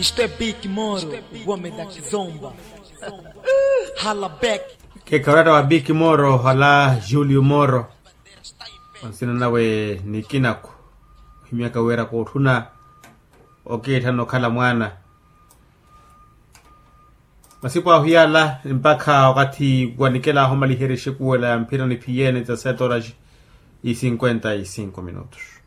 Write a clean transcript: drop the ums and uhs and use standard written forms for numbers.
Isto é Big Moro, o homem da Kizomba. Hala back. Que karata wa Big Moro hala Julio Moro. Wansina nawe nikinako. Himiaka wera ko tuna. Okay tano kala mwana. Masipo ahuyala mpaka wakati wanikela homalihereshe kuwela mpira ni piyene za 7 horas y 55 minutos.